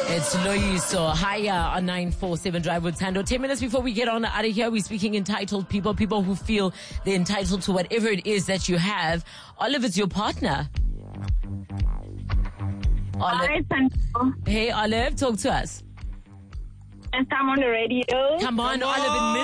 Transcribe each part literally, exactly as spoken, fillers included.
It's Loyiso. Hiya on nine four seven Drive with Tando. Ten minutes before we get on out of here, we're speaking entitled people, people who feel they're entitled to whatever it is that you have. Olive is your partner. Olive. Hi, Tando. Hey, Olive, talk to us. And I'm on the radio. Come on, Come Olive in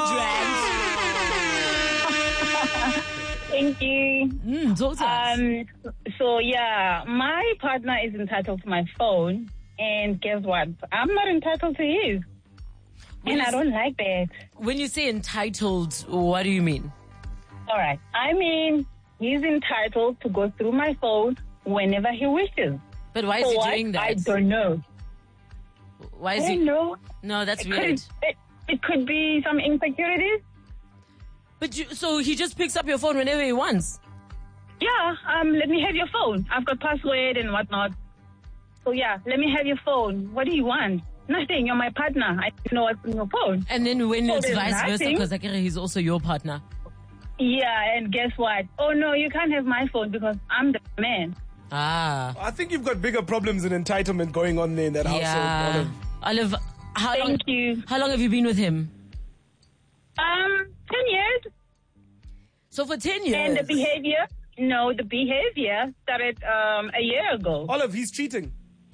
Midrand. Thank you. Mm, talk to us. Um, so yeah, my partner is entitled to my phone, and guess what? I'm not entitled to his, When and you I don't like that. When you say entitled, what do you mean? All right, I mean he's entitled to go through my phone whenever he wishes. But why is For he what? doing that? I don't know. Why I is he? don't know. No, that's It weird. could, it, it could be some insecurities. But you, so he just picks up your phone whenever he wants. Yeah, um, let me have your phone. I've got password and whatnot. So yeah, let me have your phone. What do you want? Nothing. You're my partner. I don't know what's in your phone. And then when So it's there's vice versa, nothing. because like, he's also your partner. Yeah, and guess what? Oh no, you can't have my phone because I'm the man. Ah, I think you've got bigger problems than entitlement going on there in that yeah. household. Olive. Olive, how long? Thank you. How long have you been with him? Um, ten years. So for ten years. And the behavior? No, the behavior started um a year ago. Olive, he's cheating.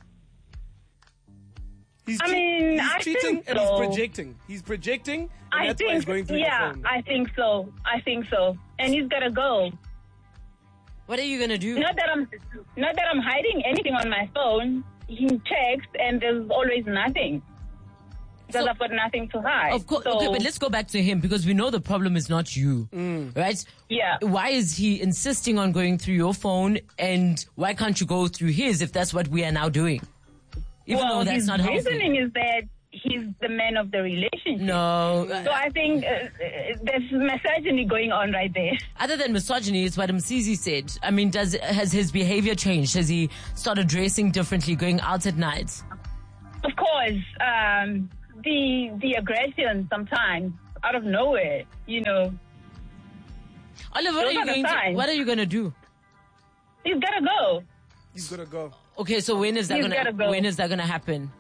He's I che- mean, he's I cheating think and so. he's projecting. He's projecting, and I that's why he's going think, through yeah, your phone. I think so. I think so. And he's gotta go. What are you gonna do? Not that I'm, not that I'm hiding anything on my phone. He texts and there's always nothing. Because So- I've got nothing to hide. Of course. So, Okay, but let's go back to him because we know the problem is not you, right? Yeah. Why is he insisting on going through your phone, and why can't you go through his if that's what we are now doing? Even well, though that's his not healthy. reasoning is that he's the man of the relationship. No. So I think uh, uh, there's misogyny going on right there. Other than misogyny, it's what Msizi said. I mean, does has his behavior changed? Has he started dressing differently, going out at night? Of course, um, the the aggression sometimes out of nowhere, you know, Oliver, what Those are you are the going to, signs. what are you going to do? he's gotta go. He's gotta go. Okay, so when is that He's going gotta to go. when is that going to happen?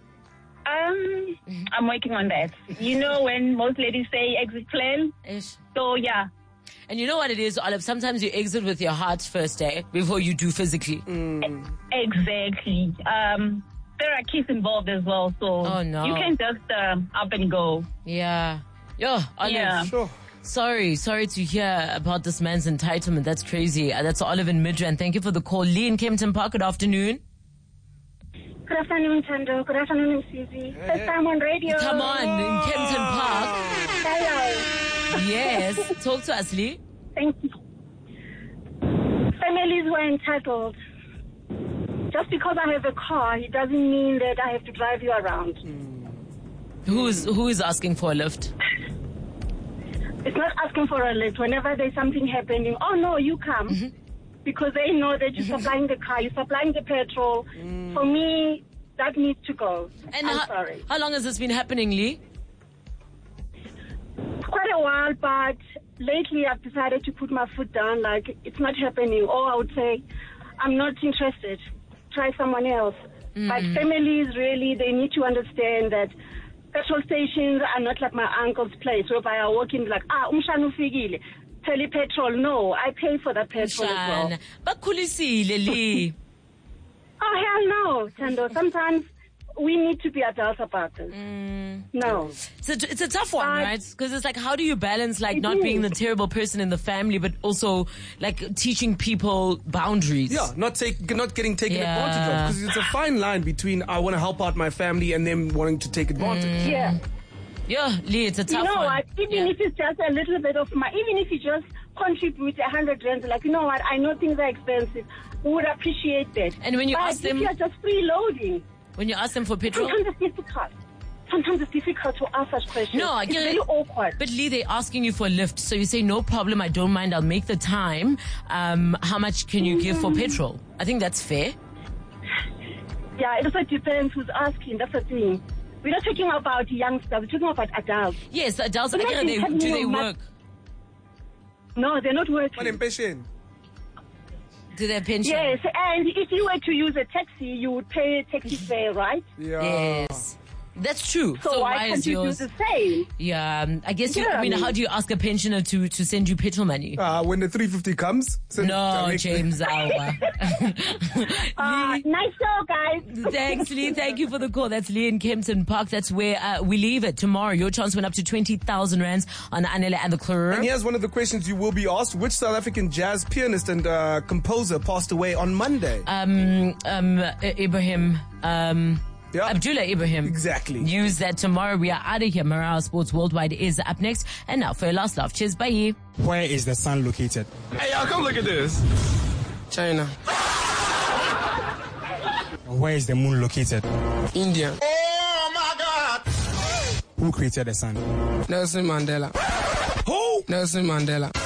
Um, I'm working on that. You know when most ladies say exit plan? Ish. So yeah, And you know what it is, Olive? Sometimes you exit with your heart first, eh? Before you do physically. exactly. Um, there are kids involved as well, so Oh, no. you can just um, up and go. Yeah. Yo, Olive. Yeah. Sure. Sorry, sorry to hear about this man's entitlement. That's crazy. Uh, that's Olive in Midrand. Thank you for the call. Lee in Kempton Park, good afternoon. Good afternoon, Tando. Good afternoon, Susie. First time on radio. Come on, in Kempton Park. Hello. Yes. Talk to us, Lee. Thank you. Families were entitled. Just because I have a car, it doesn't mean that I have to drive you around. Who is, who is asking for a lift? It's not asking for a lift. Whenever there's something happening, oh no, you come. Mm-hmm. Because they know that you're supplying the car, you're supplying the petrol. For me, that needs to go. And I'm how, sorry. how long has this been happening, Lee? Quite a while, but lately I've decided to put my foot down, like it's not happening. Or I would say, I'm not interested. Try someone else. But families really, they need to understand that petrol stations are not like my uncle's place, whereby I walk in like, ah, umshana ufigile. Tele petrol, no, I pay for that petrol as well. Shana. Bakhulisile, Lee. Oh, hell no, Tando. Sometimes we need to be adults about this. No. It's a, it's a tough one, But- right? Because it's like, how do you balance like It not being the is. terrible person in the family, but also like teaching people boundaries? Yeah, not take, not getting taken Yeah. advantage of, because it's a fine line between I want to help out my family and them wanting to take advantage. Yeah. Yeah, Lee, it's a tough You know one. what? Even Yeah. if it's just a little bit of my, even if you just contribute a hundred rands, like, you know what? I know things are expensive. We would appreciate that. And when you but ask them- if you're just freeloading, When you ask them for petrol? sometimes it's difficult. Sometimes it's difficult to ask such questions. No, I it's get very it. awkward. But Lee, they're asking you for a lift. So you say, no problem, I don't mind, I'll make the time. Um, how much can you give for petrol? I think that's fair. Yeah, it also depends who's asking. That's the thing. We're not talking about youngsters. We're talking about adults. Yes, adults, But I get it, imagine they, do they having a work? No, they're not But working. impatient. To their pension. Yes, and if you were to use a taxi, you would pay taxi fare, right? Yeah. Yes. That's true. So, So why why can't is you yours? do the same? Yeah, um, I guess you, Yeah, I mean, I mean- how do you ask a pensioner to, to send you petrol money? Uh, when the three fifty comes, send it No, directly. James Awa. Uh, nice show, guys. Thanks, Lee. Thank you for the call. That's Lee in Kempton Park. That's where uh, we leave it. Tomorrow, your chance went up to twenty thousand rands on Anele and the Club. And here's one of the questions you will be asked. Which South African jazz pianist and uh, composer passed away on Monday? Um, um, uh, Ibrahim, um, Yeah. Abdullah Ibrahim. Exactly. Use that tomorrow. We are out of here. Morale Sports Worldwide is up next. And now for your last laugh. Cheers. Bye. Where is the sun located? Hey, y'all, come look at this. China. Where is the moon located? India. Who created the sun? Nelson Mandela. Who? Nelson Mandela.